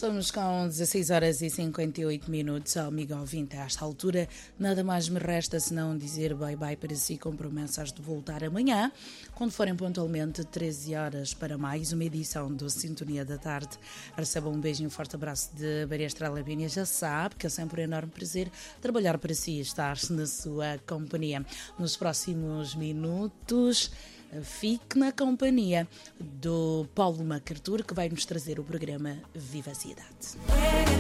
Estamos com 16 horas e 58 minutos, amigo ouvinte. A esta altura, nada mais me resta senão dizer bye-bye para si, com promessas de voltar amanhã, quando forem pontualmente 13 horas para mais uma edição do Sintonia da Tarde. Receba um beijo e um forte abraço de Maria Estrela Bínia. Já sabe que é sempre um enorme prazer trabalhar para si e estar na sua companhia. Nos próximos minutos, fique na companhia do Paulo MacArthur, que vai nos trazer o programa Viva a Cidade.